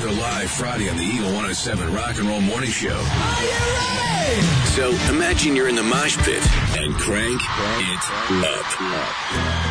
Go live Friday on the Eagle 107 Rock and Roll Morning Show. Are you ready? So imagine you're in the mosh pit and crank it up.